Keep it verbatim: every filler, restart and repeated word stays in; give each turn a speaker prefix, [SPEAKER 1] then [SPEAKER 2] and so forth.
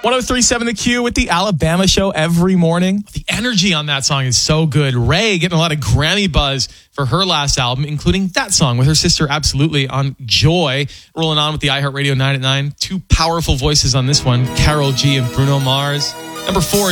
[SPEAKER 1] one oh three point seven The Q with the Alabama Show every morning. The energy on that song is so good. Ray getting a lot of Grammy buzz for her last album, including that song with her sister Absolutely on Joy. Rolling on with the iHeartRadio nine at nine. Two powerful voices on this one, Karol G and Bruno Mars. Number four.